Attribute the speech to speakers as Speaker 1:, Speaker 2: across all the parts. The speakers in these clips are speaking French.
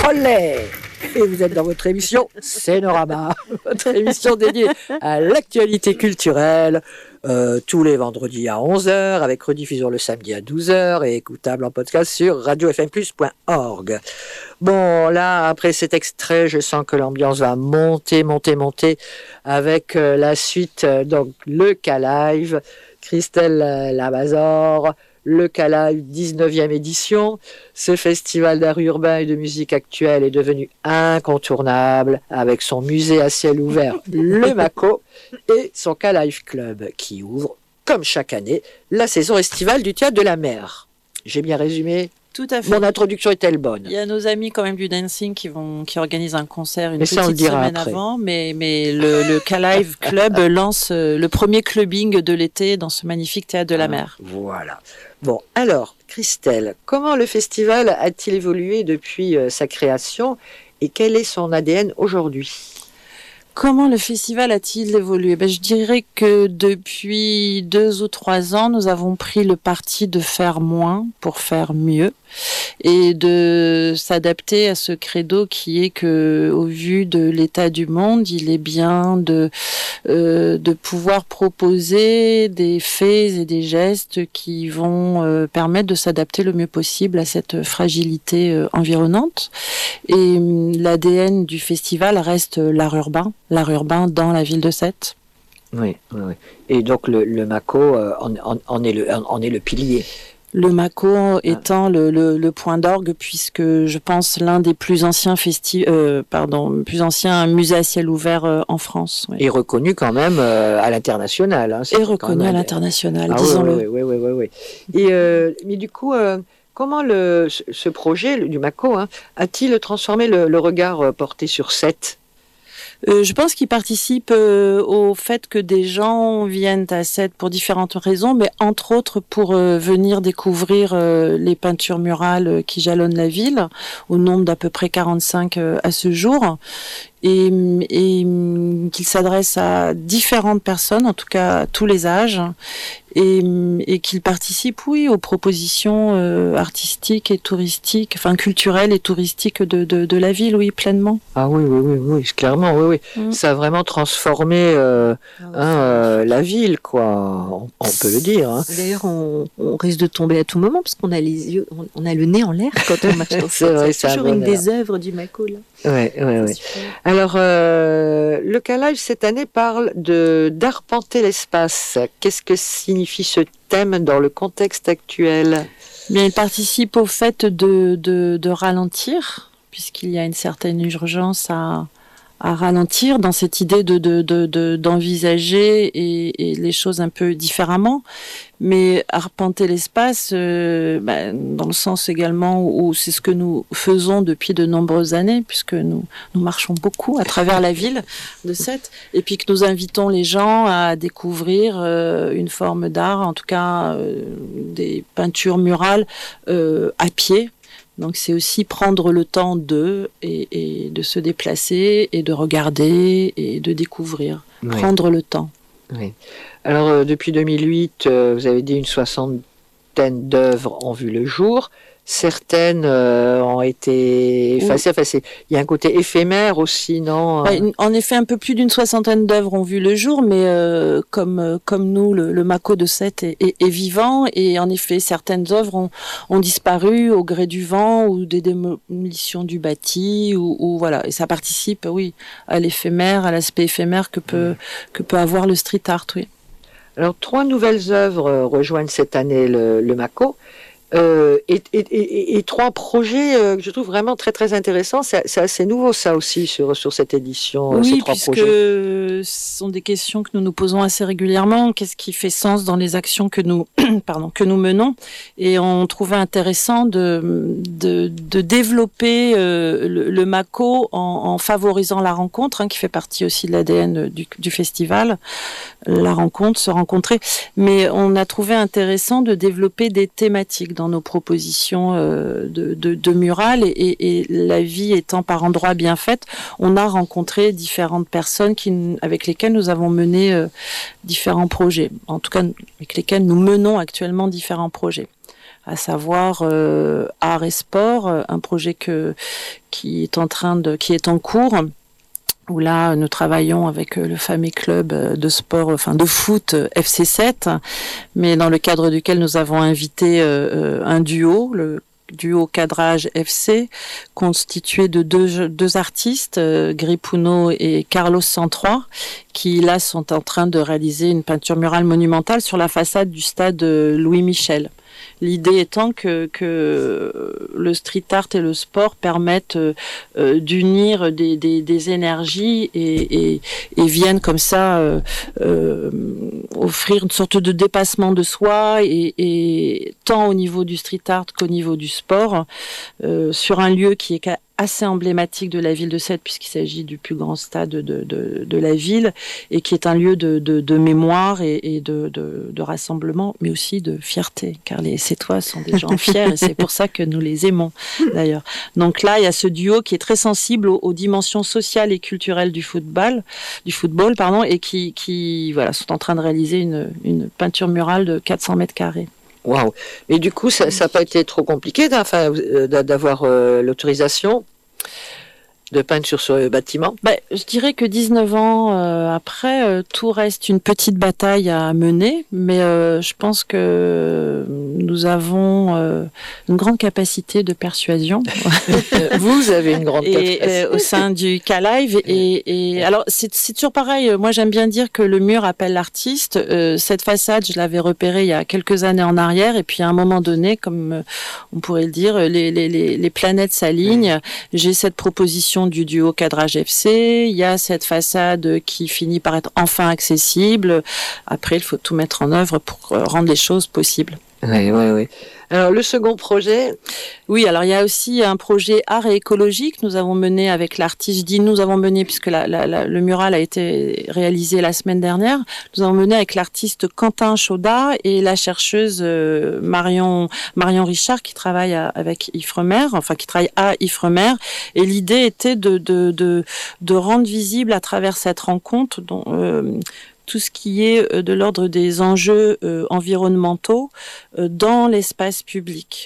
Speaker 1: Olé! Et vous êtes dans votre émission Scénorama, votre émission dédiée à l'actualité culturelle, tous les vendredis à 11h, avec rediffusion le samedi à 12h et écoutable en podcast sur radiofmplus.org. Bon, là, après cet extrait, je sens que l'ambiance va monter avec la suite, donc le K-Live, Christelle Lamazor, le K-Live 19e édition. Ce festival d'art urbain et de musique actuelle est devenu incontournable avec son musée à ciel ouvert, le Mako, et son K-Live Club qui ouvre, comme chaque année, la saison estivale du Théâtre de la Mer. J'ai bien résumé?
Speaker 2: Tout à fait.
Speaker 1: Mon introduction est-elle bonne?
Speaker 2: Il y a nos amis quand même du dancing qui organisent un concert une petite semaine après. Avant, mais le K-Live Club lance le premier clubbing de l'été dans ce magnifique Théâtre de la Mer.
Speaker 1: Voilà. Bon, alors, Christelle, comment le festival a-t-il évolué depuis sa création et quel est son ADN aujourd'hui?
Speaker 2: Comment le festival a-t-il évolué? Je dirais que depuis 2 ou 3 ans, nous avons pris le parti de faire moins pour faire mieux et de s'adapter à ce credo qui est que, au vu de l'état du monde, il est bien de pouvoir proposer des faits et des gestes qui vont permettre de s'adapter le mieux possible à cette fragilité environnante. Et l'ADN du festival reste l'art urbain dans la ville de Sète.
Speaker 1: Oui. Et donc le Mako en est le pilier.
Speaker 2: Le Mako étant le point d'orgue, puisque je pense l'un des plus anciens plus anciens musées à ciel ouvert en France. Oui.
Speaker 1: Et reconnu quand même à l'international.
Speaker 2: Et reconnu à l'international, disons-le.
Speaker 1: Oui. Et mais du coup, comment ce projet du Mako a-t-il transformé le regard porté sur Sète?
Speaker 2: Je pense qu'il participe au fait que des gens viennent à Sète pour différentes raisons, mais entre autres pour venir découvrir les peintures murales qui jalonnent la ville, au nombre d'à peu près 45 à ce jour, et qu'il s'adresse à différentes personnes, en tout cas à tous les âges, et qu'il participe, oui, aux propositions artistiques et touristiques, enfin culturelles et touristiques de la ville, oui, pleinement.
Speaker 1: Ah oui, clairement, oui. Ça a vraiment transformé la ville, quoi. On peut le dire.
Speaker 3: D'ailleurs, on risque de tomber à tout moment parce qu'on a les yeux, on a le nez en l'air quand on marche dans
Speaker 1: c'est vrai,
Speaker 3: c'est toujours une des œuvres du Mako, là.
Speaker 1: Oui. Alors, le K-Live cette année parle d'arpenter l'espace. Qu'est-ce que signifie ce thème dans le contexte actuel?
Speaker 2: Bien, il participe au fait de ralentir, puisqu'il y a une certaine urgence à ralentir dans cette idée d'envisager et les choses un peu différemment, mais arpenter l'espace dans le sens également où c'est ce que nous faisons depuis de nombreuses années, puisque nous marchons beaucoup à travers la ville de Sète, et puis que nous invitons les gens à découvrir une forme d'art, en tout cas des peintures murales à pied. Donc c'est aussi prendre le temps de se déplacer et de regarder et de découvrir. Oui. Prendre le temps.
Speaker 1: Oui. Alors depuis 2008, vous avez dit une 60aine d'œuvres ont vu le jour. Certaines ont été effacées. Enfin, il y a un côté éphémère aussi, non?
Speaker 2: En effet, un peu plus d'une 60aine d'œuvres ont vu le jour, mais comme nous, le Mako de Sète est vivant, et en effet, certaines œuvres ont disparu au gré du vent ou des démolitions du bâti, ou voilà. Et ça participe, oui, à l'éphémère, à l'aspect éphémère que peut avoir le street art, oui.
Speaker 1: Alors, 3 nouvelles œuvres rejoignent cette année le Mako. Et 3 projets que je trouve vraiment très très intéressants. C'est assez nouveau ça aussi sur cette édition.
Speaker 2: Oui,
Speaker 1: ces 3 projets.
Speaker 2: Ce sont des questions que nous nous posons assez régulièrement. Qu'est-ce qui fait sens dans les actions que nous menons? Et on trouvait intéressant de développer le Mako en favorisant la rencontre, qui fait partie aussi de l'ADN du festival. La rencontre, se rencontrer. Mais on a trouvé intéressant de développer des thématiques dans nos propositions de murales, et la vie étant par endroits bien faite, on a rencontré différentes personnes avec lesquelles nous avons mené différents projets, en tout cas avec lesquelles nous menons actuellement différents projets. à savoir art et sport, un projet qui est en cours. Où là, nous travaillons avec le fameux club de sport, enfin de foot FC7, mais dans le cadre duquel nous avons invité un duo, le duo Cadrage FC, constitué de deux artistes, Gripuno et Carlos 103, qui là sont en train de réaliser une peinture murale monumentale sur la façade du stade Louis Michel. L'idée étant que le street art et le sport permettent d'unir des énergies et viennent comme ça offrir une sorte de dépassement de soi et tant au niveau du street art qu'au niveau du sport sur un lieu qui est assez emblématique de la ville de Sète puisqu'il s'agit du plus grand stade de la ville et qui est un lieu de mémoire et de rassemblement mais aussi de fierté car les Sétois sont des gens fiers et c'est pour ça que nous les aimons d'ailleurs. Donc là il y a ce duo qui est très sensible aux dimensions sociales et culturelles du football et qui voilà, sont en train de réaliser une peinture murale de 400 mètres carrés.
Speaker 1: Waouh! Et du coup, ça n'a pas été trop compliqué d'avoir l'autorisation de peinture sur le bâtiment?
Speaker 2: Je dirais que 19 ans après, tout reste une petite bataille à mener, mais je pense que nous avons une grande capacité de persuasion.
Speaker 1: Vous avez une grande capacité.
Speaker 2: Au sein du K-Live. Et alors, c'est toujours pareil. Moi, j'aime bien dire que le mur appelle l'artiste. Cette façade, je l'avais repérée il y a quelques années en arrière. Et puis, à un moment donné, comme on pourrait le dire, les planètes s'alignent. J'ai cette proposition du duo Cadrage FC, il y a cette façade qui finit par être enfin accessible. Après, il faut tout mettre en œuvre pour rendre les choses possibles.
Speaker 1: Oui. Alors, le second projet?
Speaker 2: Oui, alors il y a aussi un projet art et écologique. Nous avons mené avec l'artiste, je dis nous avons mené puisque le mural a été réalisé la semaine dernière. Nous avons mené avec l'artiste Quentin Chaudat et la chercheuse Marion Richard qui travaille avec Ifremer, enfin qui travaille à Ifremer. Et l'idée était de rendre visible à travers cette rencontre tout ce qui est de l'ordre des enjeux environnementaux dans l'espace public.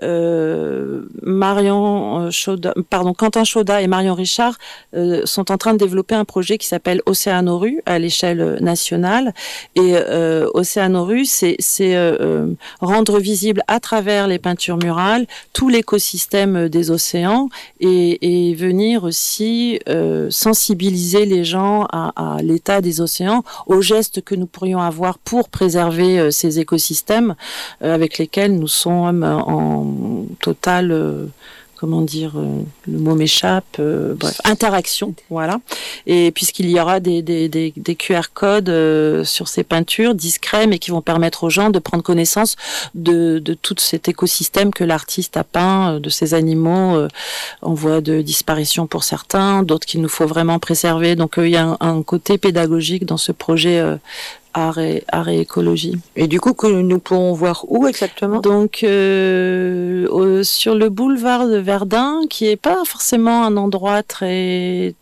Speaker 2: Quentin Chaudat et Marion Richard sont en train de développer un projet qui s'appelle Océanoru à l'échelle nationale. Et Océanoru, c'est rendre visible à travers les peintures murales tout l'écosystème des océans et venir aussi sensibiliser les gens à l'état des océans, aux gestes que nous pourrions avoir pour préserver ces écosystèmes avec lesquels nous sommes en total, le mot m'échappe, interaction, voilà. Et puisqu'il y aura des QR codes sur ces peintures discrets, mais qui vont permettre aux gens de prendre connaissance de tout cet écosystème que l'artiste a peint, de ces animaux en voie de disparition pour certains, d'autres qu'il nous faut vraiment préserver. Donc il y a un côté pédagogique dans ce projet art et écologie.
Speaker 1: Et du coup, que nous pourrons voir où exactement?
Speaker 2: Donc, sur le boulevard de Verdun, qui est pas forcément un endroit très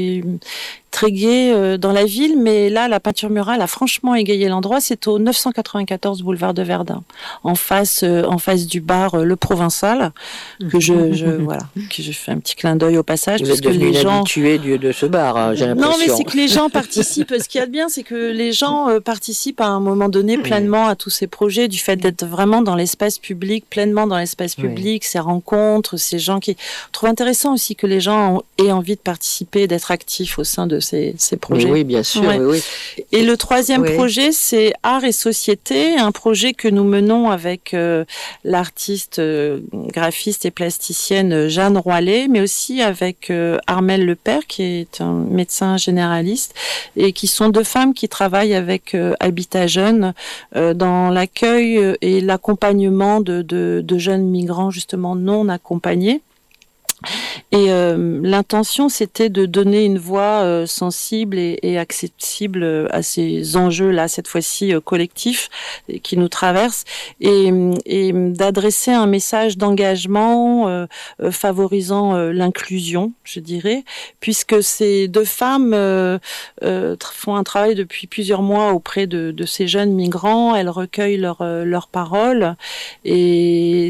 Speaker 2: gai dans la ville, mais là, la peinture murale a franchement égayé l'endroit. C'est au 994 boulevard de Verdun, en face du bar Le Provençal, que je fais un petit clin d'œil au passage.
Speaker 1: Vous êtes devenu une habituée de ce bar, j'ai l'impression.
Speaker 2: Non, mais c'est que les gens participent. Ce qu'il y a de bien, c'est que les gens participent à un moment donné pleinement à tous ces projets, du fait d'être vraiment dans l'espace public, pleinement dans l'espace public, ces rencontres, ces gens qui... Je trouve intéressant aussi que les gens aient envie de participer, d'être actifs au sein de ces projets.
Speaker 1: Oui, bien sûr.
Speaker 2: Ouais.
Speaker 1: Oui.
Speaker 2: Et le troisième projet, c'est Art et Société, un projet que nous menons avec l'artiste, graphiste et plasticienne Jeanne Roilet, mais aussi avec Armelle Lepère, qui est un médecin généraliste, et qui sont deux femmes qui travaillent avec Habitat Jeune dans l'accueil et l'accompagnement de jeunes migrants justement non accompagnés. Et l'intention, c'était de donner une voix sensible et accessible à ces enjeux-là, cette fois-ci collectifs, qui nous traversent, et d'adresser un message d'engagement favorisant l'inclusion, je dirais, puisque ces deux femmes font un travail depuis plusieurs mois auprès de ces jeunes migrants. Elles recueillent leurs paroles, et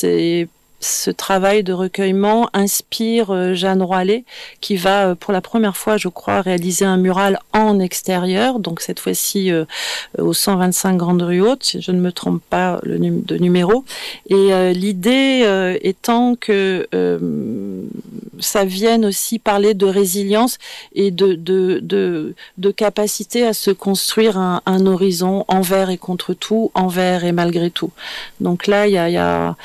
Speaker 2: ce travail de recueillement inspire Jeanne Roilet, qui va pour la première fois, je crois, réaliser un mural en extérieur, donc cette fois-ci au 125 Grande Rue Haute, si je ne me trompe pas de numéro. Et l'idée étant que ça vienne aussi parler de résilience et de capacité à se construire un horizon envers et contre tout, envers et malgré tout. Donc là, il y a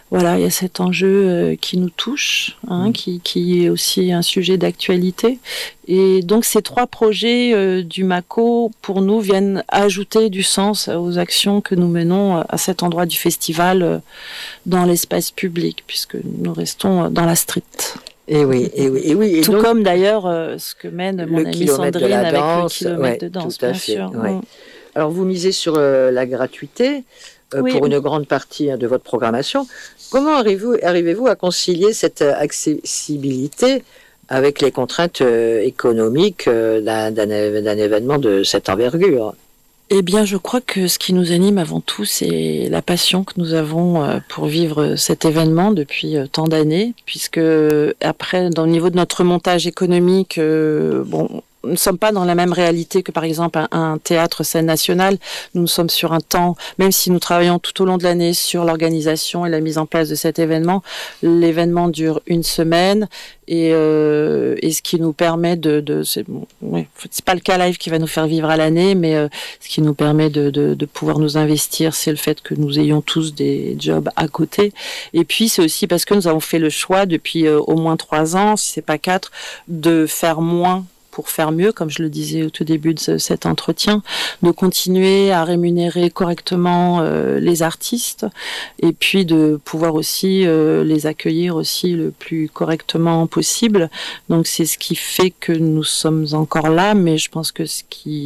Speaker 2: cet enjeu qui nous touche, qui est aussi un sujet d'actualité. Et donc ces trois projets du MACO, pour nous, viennent ajouter du sens aux actions que nous menons à cet endroit du festival dans l'espace public, puisque nous restons dans la street.
Speaker 1: Et oui. Et
Speaker 2: tout
Speaker 1: donc,
Speaker 2: comme d'ailleurs ce que mène mon amie Sandrine avec le kilomètre de danse, bien sûr.
Speaker 1: Ouais. Alors vous misez sur la gratuité pour une grande partie de votre programmation. Comment arrivez-vous à concilier cette accessibilité avec les contraintes économiques d'un événement de cette envergure ?
Speaker 2: Eh bien, je crois que ce qui nous anime avant tout, c'est la passion que nous avons pour vivre cet événement depuis tant d'années, puisque après, au niveau de notre montage économique, nous ne sommes pas dans la même réalité que par exemple un théâtre scène nationale. Nous sommes sur un temps, même si nous travaillons tout au long de l'année sur l'organisation et la mise en place de cet événement, l'événement dure une semaine et ce qui nous permet c'est pas le cas live qui va nous faire vivre à l'année, mais ce qui nous permet de pouvoir nous investir, c'est le fait que nous ayons tous des jobs à côté. Et puis c'est aussi parce que nous avons fait le choix depuis au moins 3 ans, si c'est pas 4, de faire moins pour faire mieux, comme je le disais au tout début de cet entretien, de continuer à rémunérer correctement les artistes et puis de pouvoir aussi les accueillir aussi le plus correctement possible. Donc c'est ce qui fait que nous sommes encore là, mais je pense que ce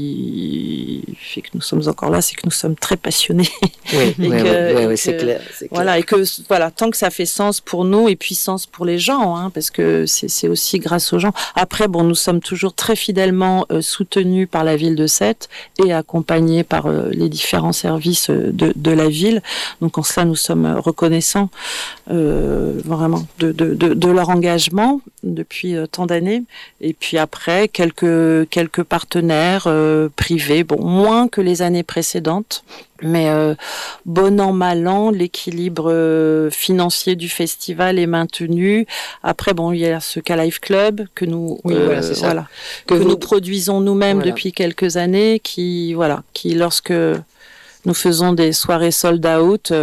Speaker 2: qui fait que nous sommes encore là, c'est que nous sommes très passionnés.
Speaker 1: Oui, c'est clair.
Speaker 2: Voilà, et que tant que ça fait sens pour nous et puis sens pour les gens, parce que c'est aussi grâce aux gens. Après, nous sommes toujours très fidèlement soutenus par la ville de Sète et accompagnés par les différents services de la ville. Donc en cela, nous sommes reconnaissants vraiment de leur engagement depuis tant d'années. Et puis après, quelques partenaires privés, moins que les années précédentes. Mais bon an, mal an, l'équilibre financier du festival est maintenu. Après, il y a ce K-Live Club que nous que nous produisons nous-mêmes depuis quelques années, qui lorsque nous faisons des soirées sold out,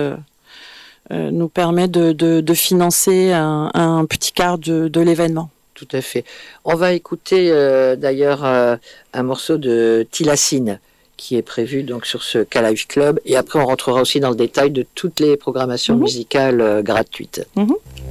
Speaker 2: nous permet de financer un petit quart de l'événement.
Speaker 1: Tout à fait. On va écouter d'ailleurs un morceau de Tilacine qui est prévu donc sur ce K-Live Club, et après on rentrera aussi dans le détail de toutes les programmations musicales gratuites.